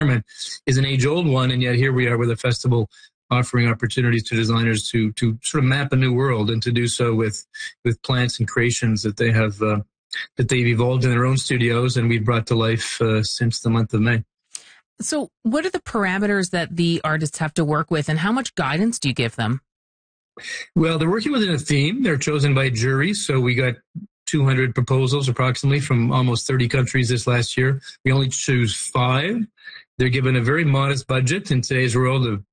is an age-old one, and yet here we are with a festival offering opportunities to designers to sort of map a new world, and to do so with plants and creations that they have that they've evolved in their own studios, and we've brought to life since the month of May. So what are the parameters that the artists have to work with, and how much guidance do you give them? Well, they're working within a theme. They're chosen by juries, so we got 200 proposals approximately from almost 30 countries this last year. We only choose 5. They're given a very modest budget in today's world of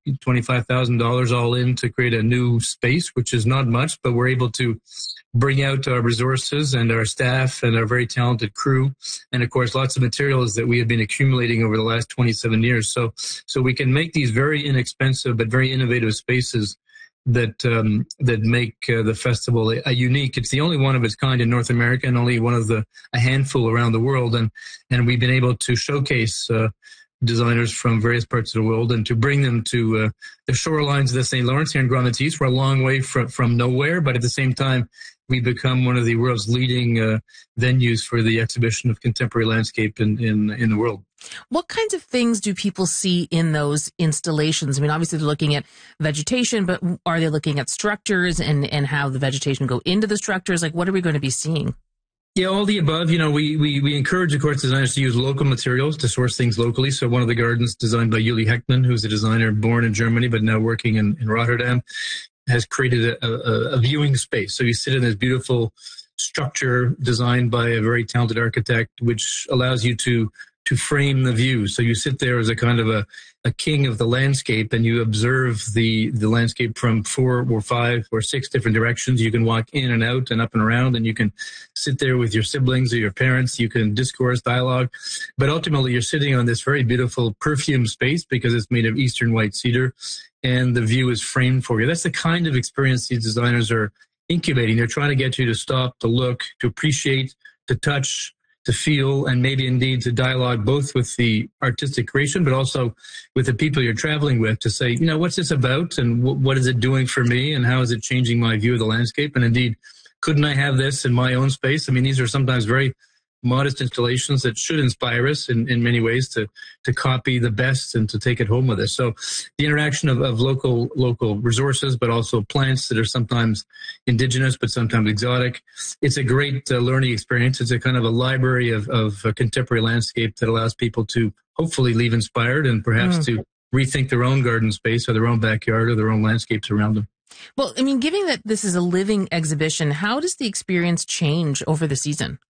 $25,000 all in to create a new space, which is not much, but we're able to bring out our resources and our staff and our very talented crew. And of course, lots of materials that we have been accumulating over the last 27 years. So we can make these very inexpensive but very innovative spaces that make the festival a unique. It's the only one of its kind in North America, and only one of a handful around the world. And we've been able to showcase designers from various parts of the world, and to bring them to the shorelines of the St. Lawrence here in Grand Métis. We're a long way from nowhere, but at the same time, we become one of the world's leading venues for the exhibition of contemporary landscape in the world. What kinds of things do people see in those installations? I mean, obviously they're looking at vegetation, but are they looking at structures and how the vegetation go into the structures? Like, what are we going to be seeing? Yeah, all the above. We encourage, of course, designers to use local materials to source things locally. So one of the gardens designed by Uli Heckman, who's a designer born in Germany but now working in Rotterdam, has created a viewing space. So you sit in this beautiful structure designed by a very talented architect, which allows you to frame the view. So you sit there as a kind of a king of the landscape, and you observe the landscape from 4 or 5 or 6 different directions. You can walk in and out and up and around, and you can sit there with your siblings or your parents. You can discourse, dialogue. But ultimately, you're sitting on this very beautiful perfume space because it's made of eastern white cedar, and the view is framed for you. That's the kind of experience these designers are incubating. They're trying to get you to stop, to look, to appreciate, to touch, to feel, and maybe indeed to dialogue both with the artistic creation, but also with the people you're traveling with, to say, what's this about, and what is it doing for me, and how is it changing my view of the landscape? And indeed, couldn't I have this in my own space? I mean, these are sometimes very modest installations that should inspire us in many ways to copy the best and to take it home with us. So the interaction of local resources, but also plants that are sometimes indigenous but sometimes exotic. It's a great learning experience. It's a kind of a library of a contemporary landscape that allows people to hopefully leave inspired and perhaps to rethink their own garden space or their own backyard or their own landscapes around them. Well, I mean, given that this is a living exhibition, how does the experience change over the season?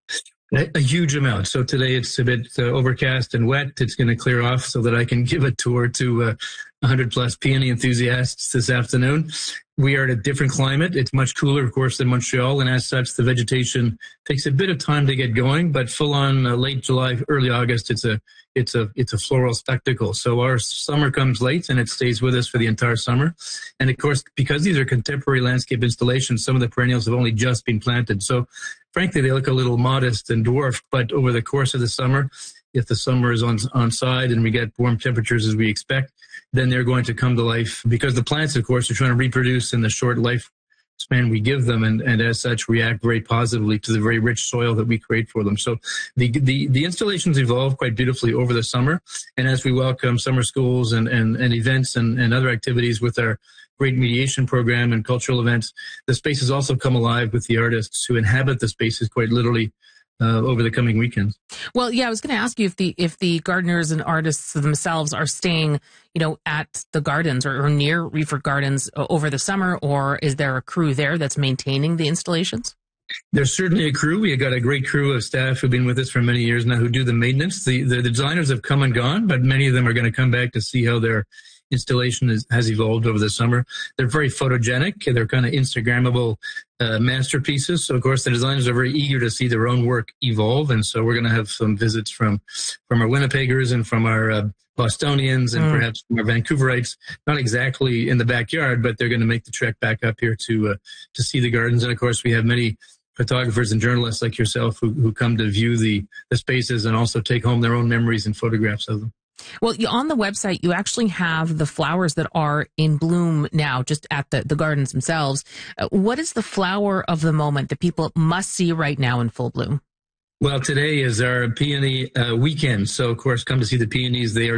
A huge amount. So today it's a bit overcast and wet. It's going to clear off so that I can give a tour to 100 plus peony enthusiasts this afternoon. We are at a different climate. It's much cooler, of course, than Montreal, and as such, the vegetation takes a bit of time to get going. But full on late July, early August, it's a floral spectacle. So our summer comes late, and it stays with us for the entire summer. And of course, because these are contemporary landscape installations, some of the perennials have only just been planted. So frankly, they look a little modest and dwarfed. But over the course of the summer, if the summer is on side and we get warm temperatures as we expect, then they're going to come to life, because the plants, of course, are trying to reproduce in the short lifespan we give them, and as such react very positively to the very rich soil that we create for them. So the installations evolve quite beautifully over the summer, and as we welcome summer schools and events and other activities with our great mediation program and cultural events, the spaces also come alive with the artists who inhabit the spaces quite literally over the coming weekends. Well, yeah, I was going to ask you if the gardeners and artists themselves are staying, at the gardens or near Reefer Gardens over the summer, or is there a crew there that's maintaining the installations? There's certainly a crew. We've got a great crew of staff who've been with us for many years now who do the maintenance. The designers have come and gone, but many of them are going to come back to see how their installation has evolved over the summer. They're very photogenic. They're kind of Instagrammable masterpieces. So, of course, the designers are very eager to see their own work evolve. And so we're going to have some visits from our Winnipeggers and from our Bostonians and perhaps from our Vancouverites, not exactly in the backyard, but they're going to make the trek back up here to see the gardens. And, of course, we have many photographers and journalists like yourself who come to view the spaces and also take home their own memories and photographs of them. Well, on the website, you actually have the flowers that are in bloom now, just at the gardens themselves. What is the flower of the moment that people must see right now in full bloom? Well, today is our peony weekend. So, of course, come to see the peonies. They are